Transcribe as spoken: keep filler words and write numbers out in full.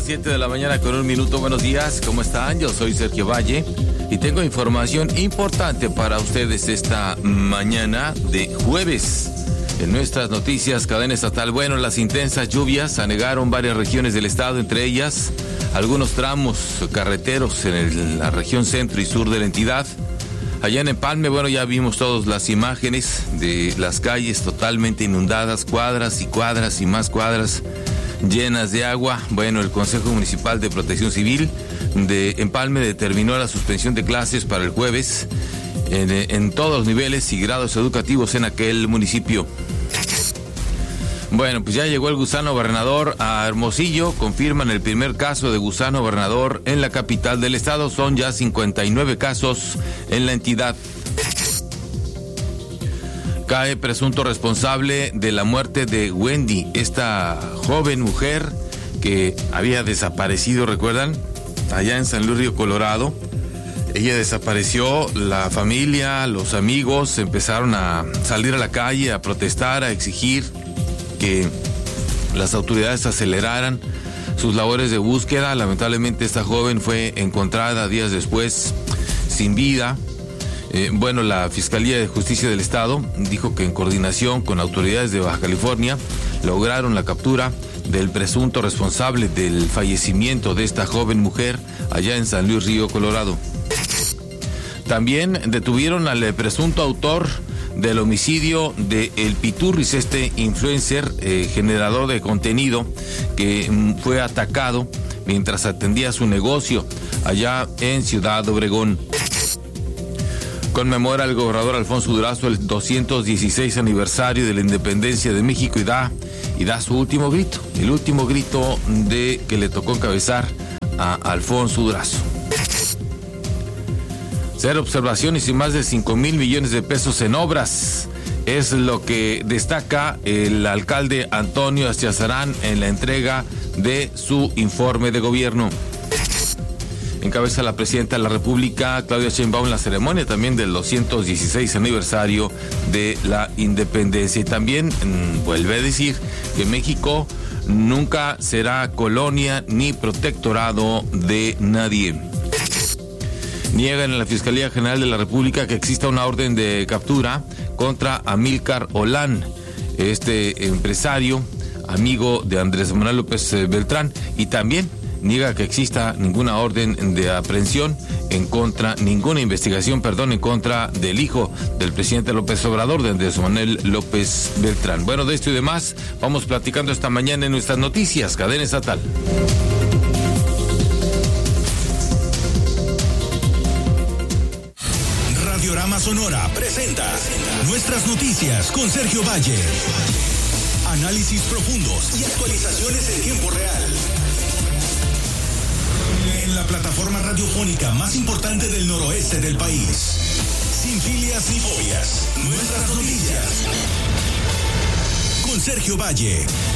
las siete de la mañana con un minuto. Buenos días, ¿cómo están? Yo soy Sergio Valle y tengo información importante para ustedes esta mañana de jueves. En nuestras noticias, cadena estatal, bueno, las intensas lluvias anegaron varias regiones del estado, entre ellas algunos tramos carreteros en el, la región centro y sur de la entidad. Allá en Empalme, bueno, ya vimos todas las imágenes de las calles totalmente inundadas, cuadras y cuadras y más cuadras llenas de agua. Bueno, el Consejo Municipal de Protección Civil de Empalme determinó la suspensión de clases para el jueves en, en todos los niveles y grados educativos en aquel municipio. Bueno, pues ya llegó el gusano gobernador a Hermosillo. Confirman el primer caso de gusano gobernador en la capital del estado. Son ya cincuenta y nueve casos en la entidad. Cae presunto responsable de la muerte de Wendy, esta joven mujer que había desaparecido, ¿recuerdan? Allá en San Luis Río Colorado. Ella desapareció, la familia, los amigos empezaron a salir a la calle, a protestar, a exigir que las autoridades aceleraran sus labores de búsqueda. Lamentablemente esta joven fue encontrada días después sin vida. Eh, bueno, la Fiscalía de Justicia del Estado dijo que en coordinación con autoridades de Baja California lograron la captura del presunto responsable del fallecimiento de esta joven mujer allá en San Luis Río Colorado. También detuvieron al presunto autor del homicidio de El Piturris, este influencer eh, generador de contenido que mm, fue atacado mientras atendía su negocio allá en Ciudad Obregón. Conmemora el gobernador Alfonso Durazo el doscientos dieciséis aniversario de la independencia de México y da, y da su último grito, el último grito de que le tocó encabezar a Alfonso Durazo. Cero observaciones y más de cinco mil millones de pesos en obras. Es lo que destaca el alcalde Antonio Astiazarán en la entrega de su informe de gobierno. Encabeza la presidenta de la República, Claudia Sheinbaum, la ceremonia también del doscientos dieciséis aniversario de la independencia. Y también mmm, vuelve a decir que México nunca será colonia ni protectorado de nadie. Niegan en la Fiscalía General de la República que exista una orden de captura contra Amílcar Olán, este empresario, amigo de Andrés Manuel López Beltrán, y también niega que exista ninguna orden de aprehensión en contra, ninguna investigación, perdón, en contra del hijo del presidente López Obrador, de Andrés Manuel López Beltrán. Bueno, de esto y demás vamos platicando esta mañana en nuestras noticias, cadena estatal. Radiorama Sonora presenta Nuestras Noticias con Sergio Valle. Análisis profundos y actualizaciones en tiempo real. En la plataforma radiofónica más importante del noroeste del país. Sin filias ni fobias. Nuestras Noticias con Sergio Valle.